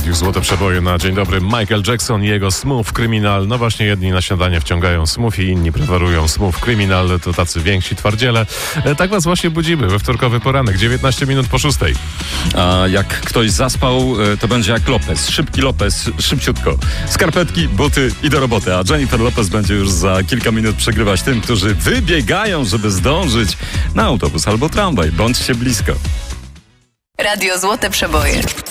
Radiu Złote Przeboje na dzień dobry. Michael Jackson i jego Smooth Criminal. No właśnie, jedni na śniadanie wciągają smoothie, inni preferują Smooth Criminal. To tacy więksi twardziele. Tak was właśnie budzimy we wtorkowy poranek, 19 minut po 6. A jak ktoś zaspał, to będzie jak Lopez. Szybki Lopez, szybciutko. Skarpetki, buty i do roboty. A Jennifer Lopez będzie już za kilka minut przegrywać tym, którzy wybiegają, żeby zdążyć na autobus albo tramwaj. Bądźcie blisko. Radio Złote Przeboje.